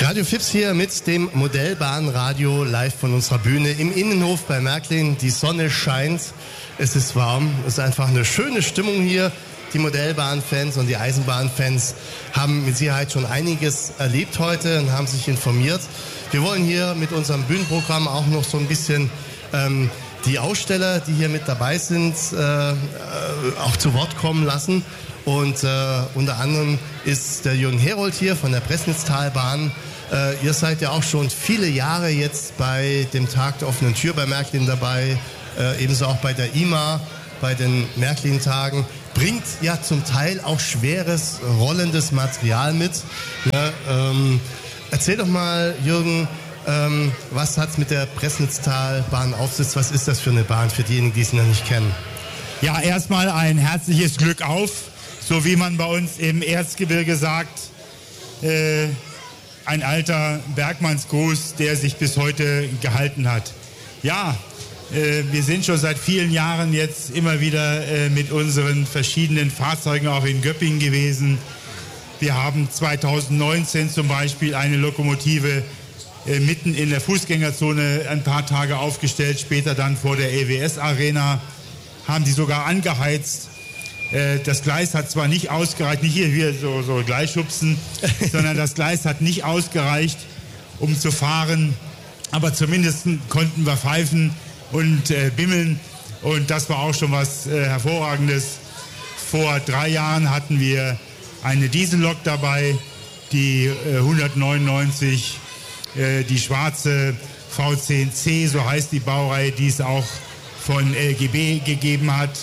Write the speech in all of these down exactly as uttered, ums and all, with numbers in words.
Radio Fips hier mit dem Modellbahnradio live von unserer Bühne im Innenhof bei Märklin. Die Sonne scheint, es ist warm, es ist einfach eine schöne Stimmung hier. Die Modellbahnfans und die Eisenbahnfans haben mit Sicherheit schon einiges erlebt heute und haben sich informiert. Wir wollen hier mit unserem Bühnenprogramm auch noch so ein bisschen ähm, die Aussteller, die hier mit dabei sind, äh, äh, auch zu Wort kommen lassen. Und äh, unter anderem ist der Jürgen Herold hier von der Pressnitztalbahn. Äh, ihr seid ja auch schon viele Jahre jetzt bei dem Tag der offenen Tür bei Märklin dabei, äh, ebenso auch bei der I M A, bei den Märklin-Tagen. Bringt ja zum Teil auch schweres, rollendes Material mit. Ne? Ähm, erzähl doch mal, Jürgen, ähm, was hat's mit der Pressnitztalbahn auf sich? Was ist das für eine Bahn für diejenigen, die sie noch nicht kennen? Ja, erstmal ein herzliches Glück auf, so wie man bei uns im Erzgebirge sagt, äh, ein alter Bergmannsgruß, der sich bis heute gehalten hat. Ja, äh, wir sind schon seit vielen Jahren jetzt immer wieder äh, mit unseren verschiedenen Fahrzeugen auch in Göppingen gewesen. Wir haben zweitausendneunzehn zum Beispiel eine Lokomotive äh, mitten in der Fußgängerzone ein paar Tage aufgestellt, später dann vor der E W S-Arena, haben die sogar angeheizt. Das Gleis hat zwar nicht ausgereicht, nicht hier, hier so, so Gleisschubsen, sondern das Gleis hat nicht ausgereicht, um zu fahren. Aber zumindest konnten wir pfeifen und äh, bimmeln. Und das war auch schon was äh, Hervorragendes. Vor drei Jahren hatten wir eine Diesellok dabei, die äh, hundertneunundneunzig, äh, die schwarze V zehn C, so heißt die Baureihe, die es auch von L G B gegeben hat.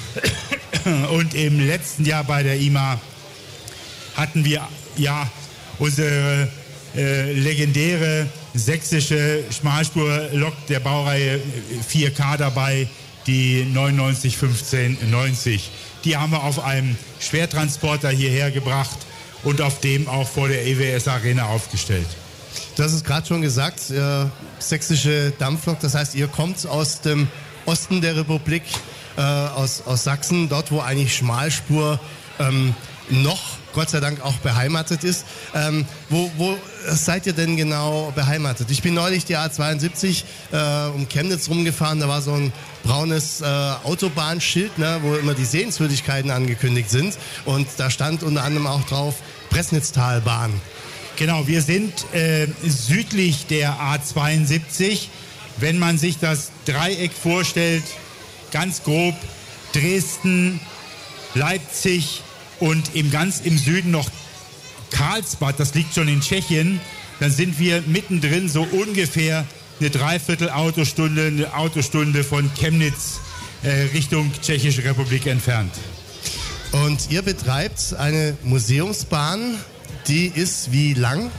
Und im letzten Jahr bei der I M A hatten wir ja unsere äh, legendäre sächsische Schmalspurlok der Baureihe vier K dabei, die neunundneunzig fünfzehn neunzig. Die haben wir auf einem Schwertransporter hierher gebracht und auf dem auch vor der E W S-Arena aufgestellt. Du hast es gerade schon gesagt, äh, sächsische Dampflok, das heißt, ihr kommt aus dem Osten der Republik, äh, aus, aus Sachsen, dort wo eigentlich Schmalspur ähm, noch, Gott sei Dank, auch beheimatet ist. Ähm, wo, wo seid ihr denn genau beheimatet? Ich bin neulich die A zweiundsiebzig äh, um Chemnitz rumgefahren, da war so ein braunes äh, Autobahnschild, ne, wo immer die Sehenswürdigkeiten angekündigt sind und da stand unter anderem auch drauf Pressnitztalbahn. Genau, wir sind äh, südlich der A zweiundsiebzig. Wenn man sich das Dreieck vorstellt, ganz grob Dresden, Leipzig und im ganz im Süden noch Karlsbad, das liegt schon in Tschechien, dann sind wir mittendrin so ungefähr eine Dreiviertel Autostunde, eine Autostunde von Chemnitz äh, Richtung Tschechische Republik entfernt. Und ihr betreibt eine Museumsbahn, die ist wie lang?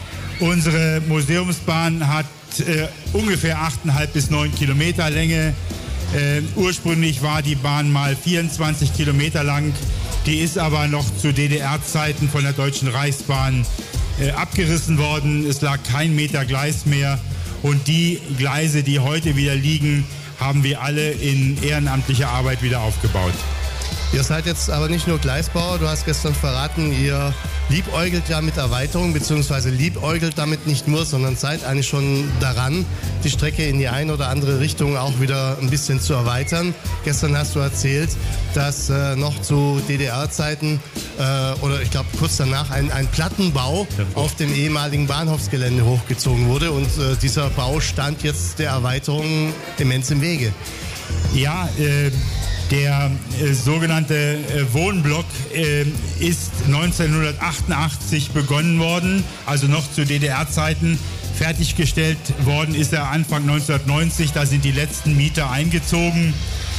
Unsere Museumsbahn hat äh, ungefähr achteinhalb bis neun Kilometer Länge. Äh, ursprünglich war die Bahn mal vierundzwanzig Kilometer lang. Die ist aber noch zu D D R-Zeiten von der Deutschen Reichsbahn äh, abgerissen worden. Es lag kein Meter Gleis mehr. Und die Gleise, die heute wieder liegen, haben wir alle in ehrenamtlicher Arbeit wieder aufgebaut. Ihr seid jetzt aber nicht nur Gleisbauer, du hast gestern verraten, ihr liebäugelt ja mit Erweiterung, beziehungsweise liebäugelt damit nicht nur, sondern seid eigentlich schon daran, die Strecke in die eine oder andere Richtung auch wieder ein bisschen zu erweitern. Gestern hast du erzählt, dass äh, noch zu D D R-Zeiten äh, oder ich glaube kurz danach ein, ein Plattenbau auf dem ehemaligen Bahnhofsgelände hochgezogen wurde und äh, dieser Bau stand jetzt der Erweiterung immens im Wege. Ja, äh Der äh, sogenannte äh, Wohnblock äh, ist neunzehnhundertachtundachtzig begonnen worden, also noch zu D D R-Zeiten. Fertiggestellt worden ist er Anfang neunzehnhundertneunzig, da sind die letzten Mieter eingezogen.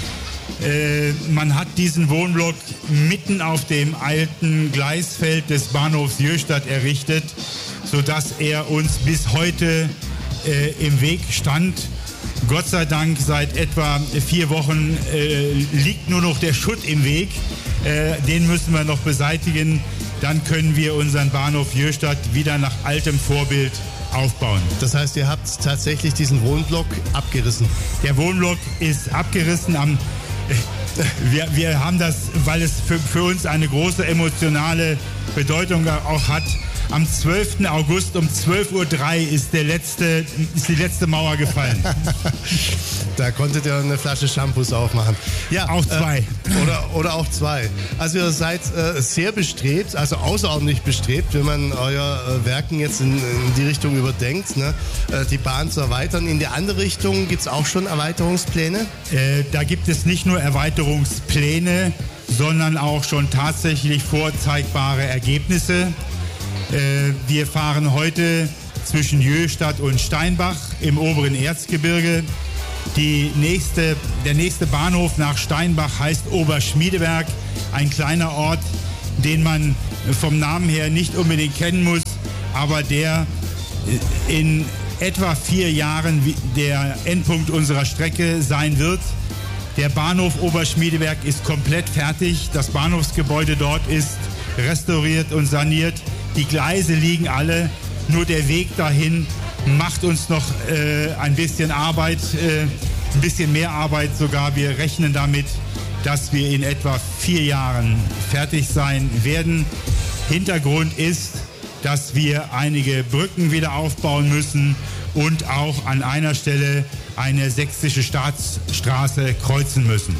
Äh, man hat diesen Wohnblock mitten auf dem alten Gleisfeld des Bahnhofs Jöstadt errichtet, sodass er uns bis heute äh, im Weg stand. Gott sei Dank, seit etwa vier Wochen äh, liegt nur noch der Schutt im Weg. Äh, den müssen wir noch beseitigen. Dann können wir unseren Bahnhof Jöstadt wieder nach altem Vorbild aufbauen. Das heißt, ihr habt tatsächlich diesen Wohnblock abgerissen? Der Wohnblock ist abgerissen. Am, äh, wir, wir haben das, weil es für, für uns eine große emotionale Bedeutung auch hat. Am zwölften August um zwölf Uhr drei ist, der letzte, ist die letzte Mauer gefallen. Da konntet ihr eine Flasche Shampoos aufmachen. Ja, auch zwei. Äh, oder, oder auch zwei. Also ihr seid äh, sehr bestrebt, also außerordentlich bestrebt, wenn man euer äh, Werken jetzt in, in die Richtung überdenkt, ne, äh, die Bahn zu erweitern. In die andere Richtung gibt es auch schon Erweiterungspläne? Äh, da gibt es nicht nur Erweiterungspläne, sondern auch schon tatsächlich vorzeigbare Ergebnisse. Wir fahren heute zwischen Jöstadt und Steinbach im oberen Erzgebirge. Die nächste, der nächste Bahnhof nach Steinbach heißt Oberschmiedeberg, ein kleiner Ort, den man vom Namen her nicht unbedingt kennen muss, aber der in etwa vier Jahren der Endpunkt unserer Strecke sein wird. Der Bahnhof Oberschmiedeberg ist komplett fertig. Das Bahnhofsgebäude dort ist restauriert und saniert. Die Gleise liegen alle, nur der Weg dahin macht uns noch äh, ein bisschen Arbeit, äh, ein bisschen mehr Arbeit sogar. Wir rechnen damit, dass wir in etwa vier Jahren fertig sein werden. Hintergrund ist, dass wir einige Brücken wieder aufbauen müssen und auch an einer Stelle eine sächsische Staatsstraße kreuzen müssen.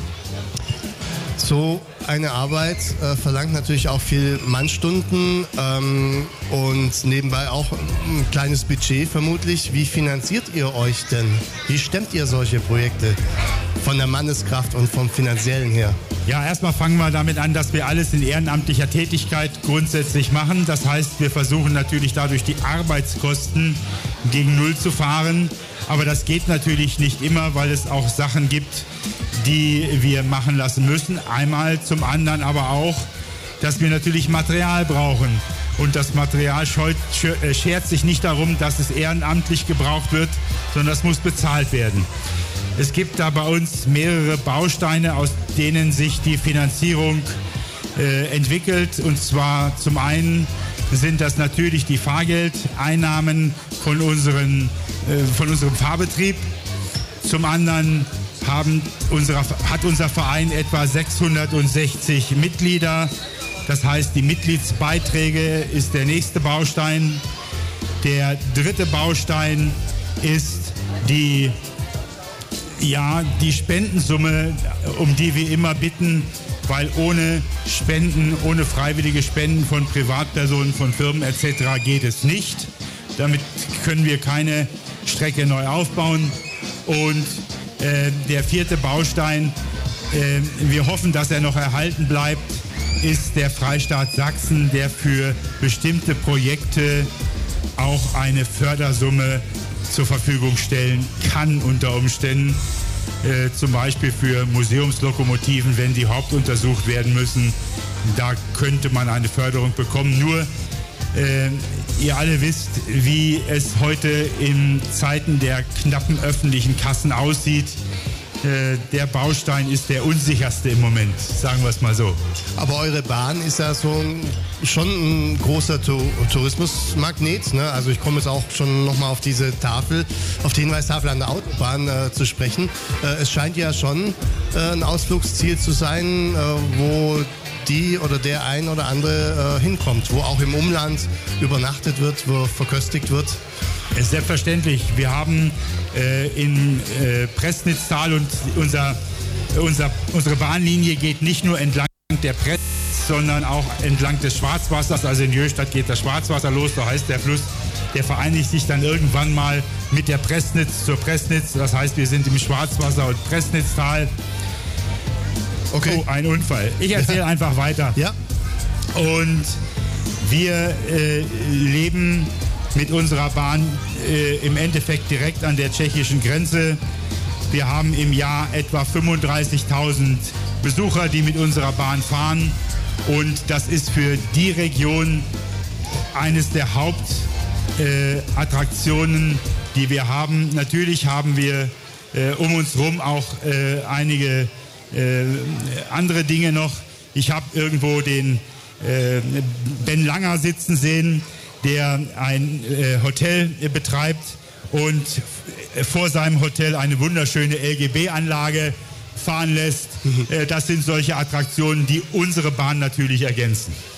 So eine Arbeit äh, verlangt natürlich auch viel Mannstunden ähm, und nebenbei auch ein kleines Budget vermutlich. Wie finanziert ihr euch denn? Wie stemmt ihr solche Projekte von der Manneskraft und vom Finanziellen her? Ja, erstmal fangen wir damit an, dass wir alles in ehrenamtlicher Tätigkeit grundsätzlich machen. Das heißt, wir versuchen natürlich dadurch die Arbeitskosten gegen Null zu fahren. Aber das geht natürlich nicht immer, weil es auch Sachen gibt, die wir machen lassen müssen. Einmal, zum anderen aber auch, dass wir natürlich Material brauchen. Und das Material scheut, schert sich nicht darum, dass es ehrenamtlich gebraucht wird, sondern das muss bezahlt werden. Es gibt da bei uns mehrere Bausteine, aus denen sich die Finanzierung äh, entwickelt. Und zwar zum einen sind das natürlich die Fahrgeldeinnahmen von, unseren, äh, von unserem Fahrbetrieb. Zum anderen haben unsere, hat unser Verein etwa sechshundertsechzig Mitglieder. Das heißt, die Mitgliedsbeiträge ist der nächste Baustein. Der dritte Baustein ist die, ja, die Spendensumme, um die wir immer bitten, weil ohne Spenden, ohne freiwillige Spenden von Privatpersonen, von Firmen et cetera geht es nicht. Damit können wir keine Strecke neu aufbauen. Und äh, der vierte Baustein, äh, wir hoffen, dass er noch erhalten bleibt, ist der Freistaat Sachsen, der für bestimmte Projekte auch eine Fördersumme zur Verfügung stellen kann unter Umständen. Äh, zum Beispiel für Museumslokomotiven, wenn die hauptuntersucht werden müssen. Da könnte man eine Förderung bekommen. Nur, äh, ihr alle wisst, wie es heute in Zeiten der knappen öffentlichen Kassen aussieht. Äh, der Baustein ist der unsicherste im Moment, sagen wir es mal so. Aber eure Bahn ist ja so ein, schon ein großer tu- Tourismusmagnet, ne? Also ich komme jetzt auch schon nochmal auf diese Tafel, auf die Hinweistafel an der Autobahn äh, zu sprechen. Äh, es scheint ja schon äh, ein Ausflugsziel zu sein, äh, wo die oder der ein oder andere äh, hinkommt, wo auch im Umland übernachtet wird, wo verköstigt wird. Selbstverständlich. Wir haben äh, in äh, Pressnitztal und unser, unser, unsere Bahnlinie geht nicht nur entlang der Press, sondern auch entlang des Schwarzwassers. Also in Jöstadt geht das Schwarzwasser los, so heißt der Fluss. Der vereinigt sich dann irgendwann mal mit der Pressnitz zur Pressnitz. Das heißt, wir sind im Schwarzwasser und Pressnitztal. Okay. Oh, ein Unfall. Ich erzähle ja. einfach weiter. Ja. Und wir äh, leben mit unserer Bahn äh, im Endeffekt direkt an der tschechischen Grenze. Wir haben im Jahr etwa fünfunddreißigtausend Besucher, die mit unserer Bahn fahren. Und das ist für die Region eines der Hauptattraktionen, äh, die wir haben. Natürlich haben wir äh, um uns herum auch äh, einige äh, andere Dinge noch. Ich habe irgendwo den äh, Ben Langer sitzen sehen, der ein äh, Hotel äh, betreibt und f- vor seinem Hotel eine wunderschöne L G B-Anlage fahren lässt. Mhm. Äh, das sind solche Attraktionen, die unsere Bahn natürlich ergänzen.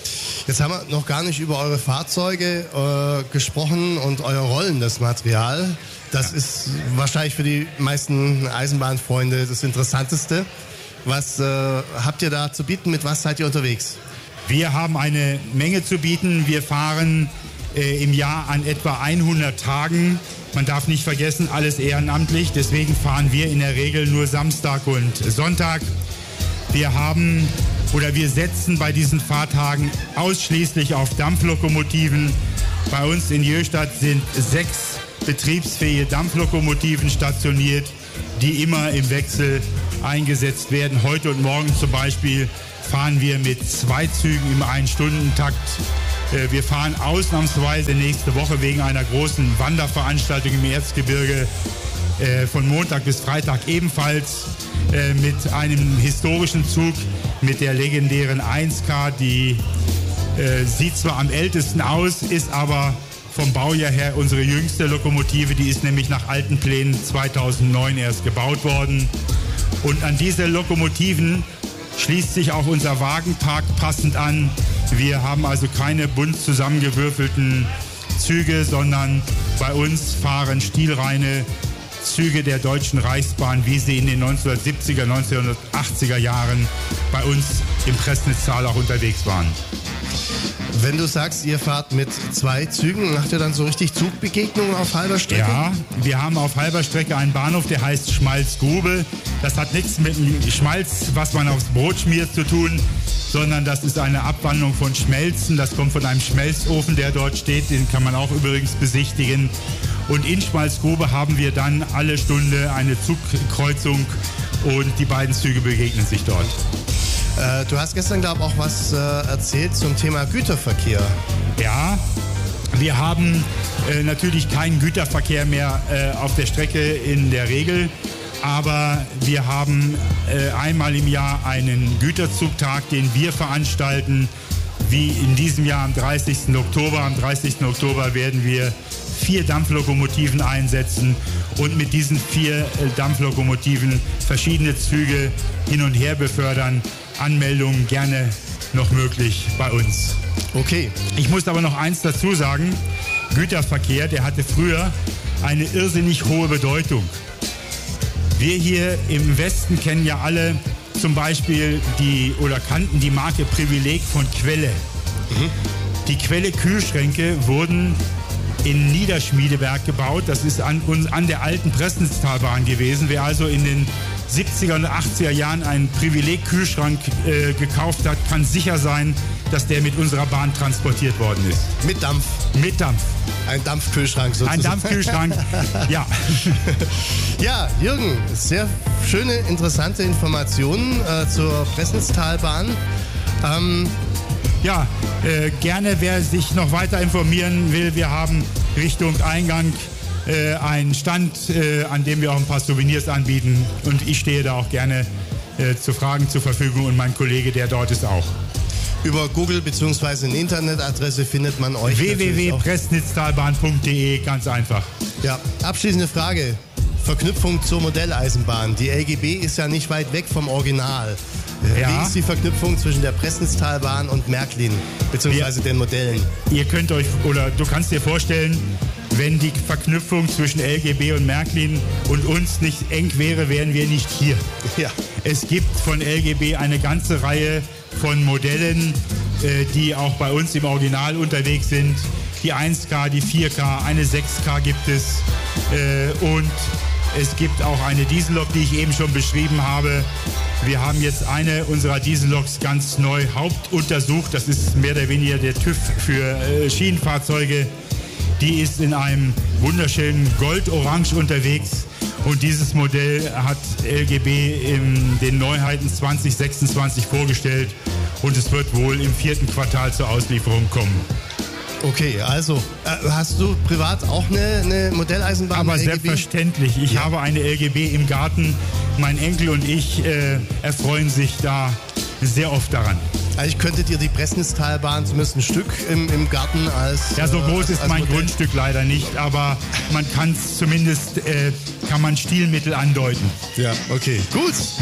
Jetzt haben wir noch gar nicht über eure Fahrzeuge äh, gesprochen und euer rollendes Material. Das ja. ist wahrscheinlich für die meisten Eisenbahnfreunde das Interessanteste. Was äh, habt ihr da zu bieten? Mit was seid ihr unterwegs? Wir haben eine Menge zu bieten. Wir fahren äh, im Jahr an etwa hundert Tagen. Man darf nicht vergessen, alles ehrenamtlich. Deswegen fahren wir in der Regel nur Samstag und Sonntag. Wir haben oder wir setzen bei diesen Fahrtagen ausschließlich auf Dampflokomotiven. Bei uns in Jöstadt sind sechs betriebsfähige Dampflokomotiven stationiert, die immer im Wechsel eingesetzt werden. Heute und morgen zum Beispiel fahren wir mit zwei Zügen im Ein-Stunden-Takt. Wir fahren ausnahmsweise nächste Woche wegen einer großen Wanderveranstaltung im Erzgebirge von Montag bis Freitag ebenfalls mit einem historischen Zug, mit der legendären eins K. Die äh, sieht zwar am ältesten aus, ist aber vom Baujahr her unsere jüngste Lokomotive. Die ist nämlich nach alten Plänen zweitausendneun erst gebaut worden. Und an diese Lokomotiven schließt sich auch unser Wagenpark passend an. Wir haben also keine bunt zusammengewürfelten Züge, sondern bei uns fahren stilreine Züge der Deutschen Reichsbahn, wie sie in den neunzehnhundertsiebziger, neunzehnhundertachtziger Jahren bei uns im Pressnitztal auch unterwegs waren. Wenn du sagst, ihr fahrt mit zwei Zügen, macht ihr dann so richtig Zugbegegnungen auf halber Strecke? Ja, wir haben auf halber Strecke einen Bahnhof, der heißt Schmalzgrube. Das hat nichts mit dem Schmalz, was man aufs Brot schmiert, zu tun, sondern das ist eine Abwandlung von Schmelzen. Das kommt von einem Schmelzofen, der dort steht. Den kann man auch übrigens besichtigen. Und in Schmalzgrube haben wir dann alle Stunde eine Zugkreuzung und die beiden Züge begegnen sich dort. Äh, du hast gestern, glaube ich, auch was äh, erzählt zum Thema Güterverkehr. Ja, wir haben äh, natürlich keinen Güterverkehr mehr äh, auf der Strecke in der Regel, aber wir haben äh, einmal im Jahr einen Güterzugtag, den wir veranstalten, wie in diesem Jahr am dreißigsten Oktober. Am dreißigsten Oktober werden wir vier Dampflokomotiven einsetzen und mit diesen vier äh, Dampflokomotiven verschiedene Züge hin und her befördern. Anmeldungen gerne noch möglich bei uns. Okay. Ich muss aber noch eins dazu sagen. Güterverkehr, der hatte früher eine irrsinnig hohe Bedeutung. Wir hier im Westen kennen ja alle zum Beispiel die oder kannten die Marke Privileg von Quelle. Mhm. Die Quelle Kühlschränke wurden in Niederschmiedeberg gebaut. Das ist an, an der alten Pressnitztalbahn gewesen. Wer also in den siebziger und achtziger Jahren einen Privileg-Kühlschrank äh, gekauft hat, kann sicher sein, dass der mit unserer Bahn transportiert worden ist. Mit Dampf? Mit Dampf. Ein Dampfkühlschrank sozusagen. Ein Dampfkühlschrank, ja. Ja, Jürgen, sehr schöne, interessante Informationen äh, zur Pressnitztalbahn. Ähm, ja, äh, gerne, wer sich noch weiter informieren will, wir haben Richtung Eingang Äh, einen Stand, äh, an dem wir auch ein paar Souvenirs anbieten. Und ich stehe da auch gerne äh, zu Fragen zur Verfügung und mein Kollege, der dort ist, auch. Über Google bzw. eine Internetadresse findet man euch w w w punkt pressnitztalbahn punkt d e, ganz einfach. Ja, abschließende Frage. Verknüpfung zur Modelleisenbahn. Die L G B ist ja nicht weit weg vom Original. Ja. Wie ist die Verknüpfung zwischen der Pressnitztalbahn und Märklin bzw. den Modellen? Ihr könnt euch, oder du kannst dir vorstellen, wenn die Verknüpfung zwischen L G B und Märklin und uns nicht eng wäre, wären wir nicht hier. Ja. Es gibt von L G B eine ganze Reihe von Modellen, äh, die auch bei uns im Original unterwegs sind. Die eins K, die vier K, eine sechs K gibt es. Äh, und es gibt auch eine Diesellok, die ich eben schon beschrieben habe. Wir haben jetzt eine unserer Dieselloks ganz neu hauptuntersucht. Das ist mehr oder weniger der TÜV für äh, Schienenfahrzeuge. Die ist in einem wunderschönen Goldorange unterwegs und dieses Modell hat L G B in den Neuheiten zwanzig sechsundzwanzig vorgestellt und es wird wohl im vierten Quartal zur Auslieferung kommen. Okay, also äh, hast du privat auch eine, eine Modelleisenbahn? Aber selbstverständlich. Ich ja. habe eine L G B im Garten. Mein Enkel und ich äh, erfreuen sich da sehr oft daran. Also ich könnte dir die Pressnitztalbahn zumindest ein Stück im, im Garten als... Ja, so groß äh, ist mein Modell. Grundstück leider nicht, aber man kann es zumindest, äh, kann man Stilmittel andeuten. Ja, okay. Gut.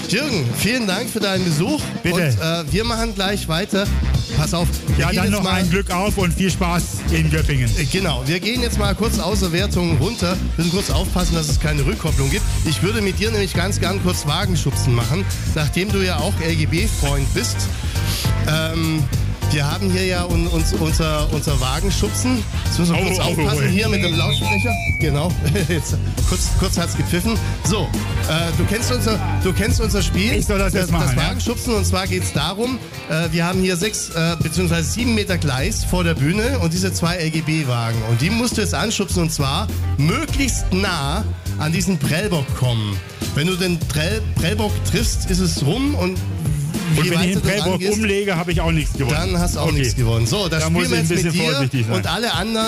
Jürgen, vielen Dank für deinen Besuch. Bitte. Und äh, wir machen gleich weiter. Pass auf. Wir Ja, gehen dann jetzt noch mal, ein Glück auf und viel Spaß in Göppingen. äh, Genau, wir gehen jetzt mal kurz aus der Wertung runter. Wir müssen kurz aufpassen, dass es keine Rückkopplung gibt. Ich würde mit dir nämlich ganz gern kurz Wagenschubsen machen, nachdem du ja auch L G B-Freund bist. Ähm, wir haben hier ja un, uns, unser, unser Wagenschubsen. Jetzt müssen wir Oh, kurz oh, aufpassen, oh. hier mit dem Lautsprecher. Genau, jetzt, kurz, kurz hat es gepfiffen. So, äh, du, kennst unser, du kennst unser Spiel. Ich soll das jetzt machen, Das ja? Wagenschubsen. Und zwar geht es darum, äh, wir haben hier sechs äh, bzw. sieben Meter Gleis vor der Bühne und diese zwei L G B-Wagen. Und die musst du jetzt anschubsen und zwar möglichst nah an diesen Prellbock kommen. Wenn du den Prell, Prellbock triffst, ist es rum und Und je wenn ich weiter den du Prellbock rangehst, umlege, habe ich auch nichts gewonnen. dann hast du auch Okay. nichts gewonnen. So, das Da muss spielen wir ich ein jetzt mit bisschen dir vorsichtig sein. und alle anderen.